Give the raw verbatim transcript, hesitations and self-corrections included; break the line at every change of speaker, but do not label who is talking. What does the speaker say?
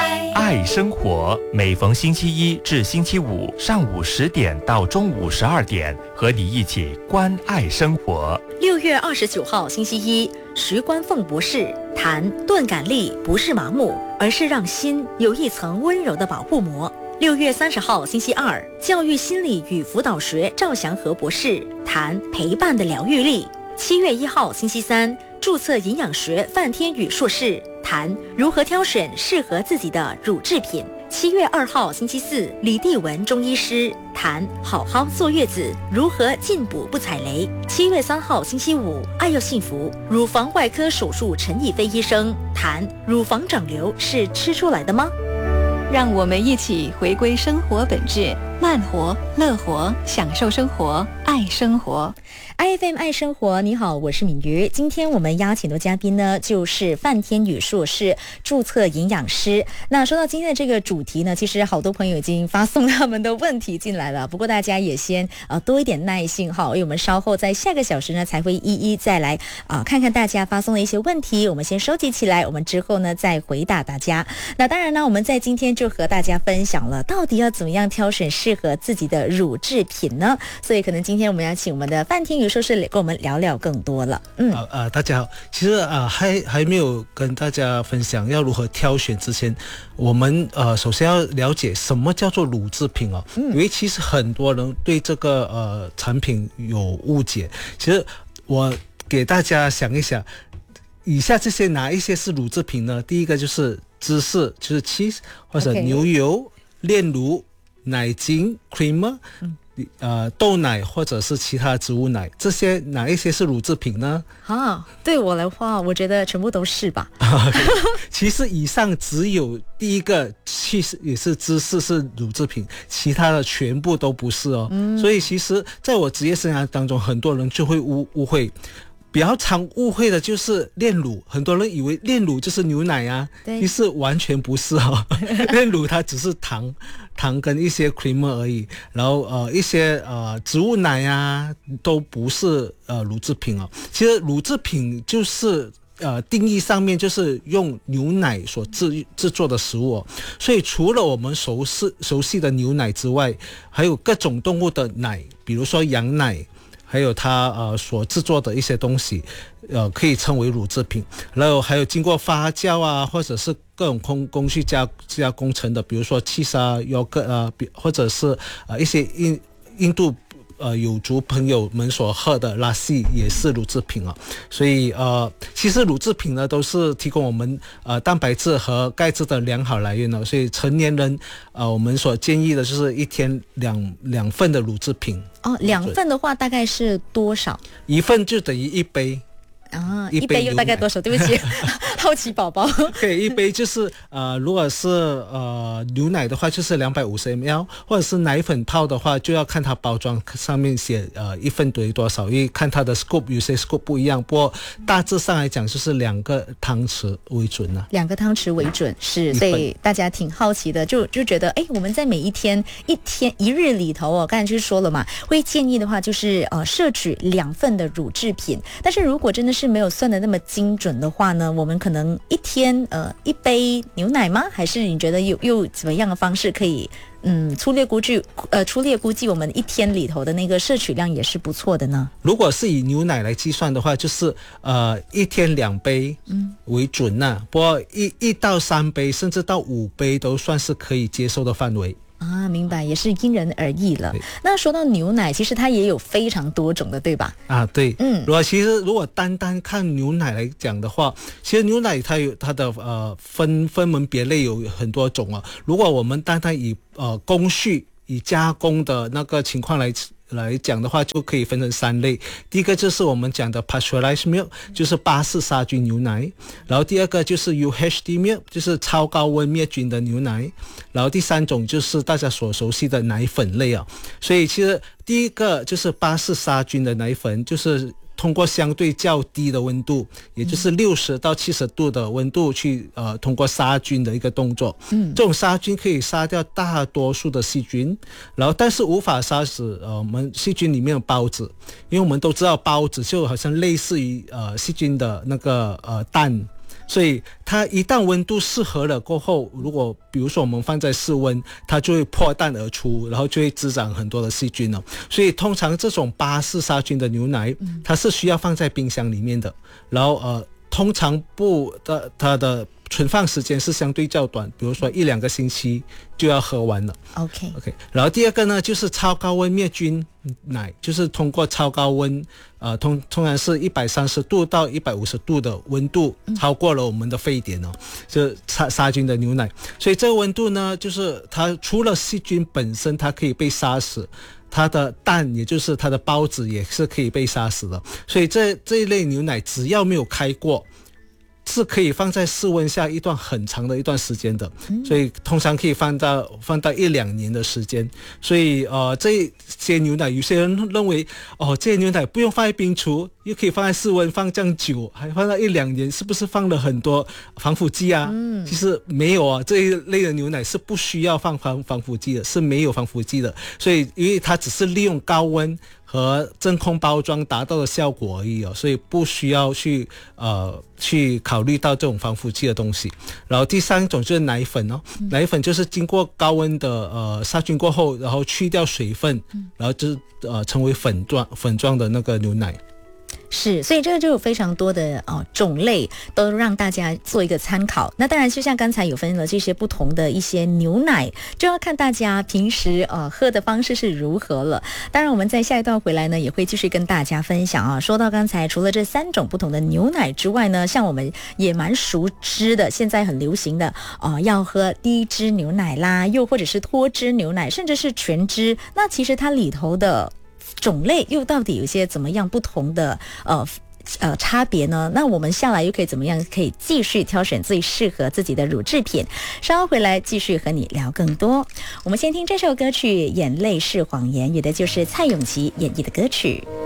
爱。
爱生活，每逢星期一至星期五上午十点到中午十二点，和你一起关爱生活。
六月二十九号星期一，徐冠凤博士谈钝感力不是麻木，而是让心有一层温柔的保护膜。六月三十号星期二，教育心理与辅导学赵祥和博士谈陪伴的疗愈力。七月一号星期三，注册营养学范天宇硕士谈如何挑选适合自己的乳制品。七月二号星期四，李地文中医师谈好好坐月子如何进补不踩雷。七月三号星期五，爱要幸福乳房外科手术陈以飞医生谈乳房长瘤是吃出来的吗？
让我们一起回归生活本质，慢活、乐活，享受生活，爱生活。
I F M 爱生活，你好，我是敏瑜。今天我们邀请的嘉宾呢，就是范天宇硕士，注册营养师。那说到今天的这个主题呢，其实好多朋友已经发送他们的问题进来了，不过大家也先呃多一点耐心哈，因为我们稍后在下个小时呢才会一一再来啊、呃、看看大家发送的一些问题，我们先收集起来，我们之后呢再回答大家。那当然呢，我们在今天就和大家分享了到底要怎么样挑选适合自己的乳制品呢？所以可能今天我们要请我们的范天宇硕士跟我们聊聊更多了。嗯，
呃呃，大家好，其实啊、呃、还还没有跟大家分享要如何挑选之前，我们呃首先要了解什么叫做乳制品哦，嗯、因为其实很多人对这个呃产品有误解。其实我给大家想一想，以下这些哪一些是乳制品呢？第一个就是芝士，就是 cheese 或者牛油、炼乳、奶精 creamer。嗯呃，豆奶或者是其他植物奶，这些哪一些是乳制品呢？
啊，对我的话，我觉得全部都是吧。
其实以上只有第一个其实也是芝士是乳制品，其他的全部都不是哦。嗯、所以其实在我职业生涯当中，很多人就会误误会。比较常误会的就是炼乳，很多人以为炼乳就是牛奶啊，其实完全不是哦。炼乳它只是糖，糖跟一些 creamer 而已，然后呃一些呃植物奶啊都不是呃乳制品哦。其实乳制品就是呃定义上面就是用牛奶所制制作的食物哦，所以除了我们熟悉熟悉的牛奶之外，还有各种动物的奶，比如说羊奶。还有它呃所制作的一些东西，呃可以称为乳制品。然后还有经过发酵啊，或者是各种工工序加加工成的，比如说cheese啊、yogurt啊，或者是呃一些印印度呃有族朋友们所喝的拉西也是乳制品啊。所以呃其实乳制品呢都是提供我们呃蛋白质和钙质的良好来源呢。所以成年人呃我们所建议的就是一天两两份的乳制品。
哦，两份的话大概是多少？
一份就等于一杯。
啊，一杯又大概多少？对不起，好奇宝宝。
对，一杯就是呃，如果是呃牛奶的话，就是两百五十 ml， 或者是奶粉泡的话，就要看它包装上面写呃一份等于多少，因为看它的 scoop 有些 scoop 不一样，不过大致上来讲就是两个汤匙为准啊。
两个汤匙为准是，所以大家挺好奇的，就就觉得哎，我们在每一天一天一日里头哦，刚才就说了嘛，会建议的话就是呃摄取两份的乳制品，但是如果真的是是没有算的那么精准的话呢，我们可能一天呃一杯牛奶吗？还是你觉得有又怎么样的方式可以嗯粗略估计呃粗略估计我们一天里头的那个摄取量也是不错的呢？
如果是以牛奶来计算的话，就是呃一天两杯嗯为准呐、啊，不过一一到三杯甚至到五杯都算是可以接受的范围。
啊，明白，也是因人而异了。那说到牛奶，其实它也有非常多种的，对吧？
啊，对，嗯，如果其实如果单单看牛奶来讲的话，其实牛奶它有它的呃分分门别类有很多种啊。如果我们单单以呃工序以加工的那个情况来来讲的话，就可以分成三类。第一个就是我们讲的 pasteurized milk， 就是巴氏杀菌牛奶。然后第二个就是 U H T milk， 就是超高温灭菌的牛奶。然后第三种就是大家所熟悉的奶粉类啊。所以其实第一个就是巴氏杀菌的奶粉，就是通过相对较低的温度，也就是六十到七十度的温度去呃通过杀菌的一个动作。嗯，这种杀菌可以杀掉大多数的细菌，然后但是无法杀死呃我们细菌里面的孢子，因为我们都知道孢子就好像类似于呃细菌的那个呃蛋。 所以它一旦温度适合了过后，如果比如说我们放在室温，它就会破蛋而出，然后就会滋长很多的细菌了。所以通常这种巴氏杀菌的牛奶，它是需要放在冰箱里面的，然后呃，通常不的它的存放时间是相对较短，比如说一两个星期就要喝完了。
OK
OK， 然后第二个呢，就是超高温灭菌奶，就是通过超高温，呃，通通常是一百三十度到一百五十度的温度，超过了我们的沸点哦，就杀杀菌的牛奶。所以这个温度呢，就是它除了细菌本身它可以被杀死，它的蛋也就是它的孢子也是可以被杀死的。所以这这一类牛奶只要没有开过，是可以放在室温下一段很长的一段时间的，所以通常可以放到放到一两年的时间。所以呃，这些牛奶有些人认为哦，这些牛奶不用放在冰橱，又可以放在室温放这样久，还放到一两年，是不是放了很多防腐剂啊？嗯，其实没有啊，这一类的牛奶是不需要放防防腐剂的，是没有防腐剂的。所以因为它只是利用高温和真空包装达到的效果而已哦，所以不需要去呃去考虑到这种防腐剂的东西。然后第三种就是奶粉哦，嗯、奶粉就是经过高温的呃杀菌过后，然后去掉水分，嗯、然后就是呃成为粉状粉状的那个牛奶。
是，所以这个就有非常多的哦种类，都让大家做一个参考。那当然，就像刚才有分了这些不同的一些牛奶，就要看大家平时呃喝的方式是如何了。当然，我们在下一段回来呢，也会继续跟大家分享啊。说到刚才除了这三种不同的牛奶之外呢，像我们也蛮熟知的，现在很流行的呃要喝低脂牛奶啦，又或者是脱脂牛奶，甚至是全脂。那其实它里头的种类又到底有一些怎么样不同的呃呃差别呢？那我们下来又可以怎么样可以继续挑选最适合自己的乳制品？稍后回来继续和你聊更多。我们先听这首歌曲《眼泪是谎言》，也的就是蔡咏琪演绎的歌曲。